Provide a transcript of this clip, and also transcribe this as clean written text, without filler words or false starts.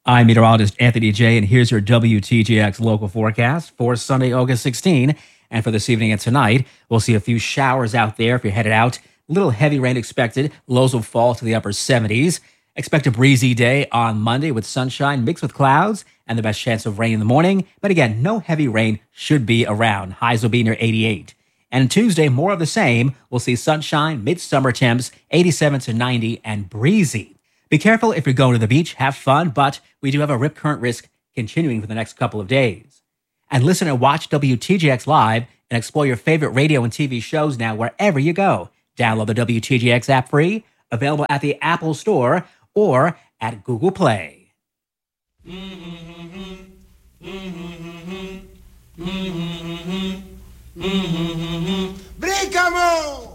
I'm meteorologist Anthony J, and here's your WTJX local forecast for Sunday, August 16. And for this evening and tonight, we'll see a few showers out there if you're headed out. Little heavy rain expected. Lows will fall to the upper 70s. Expect a breezy day on Monday with sunshine mixed with clouds and the best chance of rain in the morning. But again, no heavy rain should be around. Highs will be near 88. And Tuesday, more of the same. We'll see sunshine, midsummer temps, 87 to 90, and breezy. Be careful if you're going to the beach, have fun, but we do have a rip current risk continuing for the next couple of days. And listen and watch WTJX Live and explore your favorite radio and TV shows now wherever you go. Download the WTJX app free, available at the Apple Store or at Google Play. ¡Brícamo!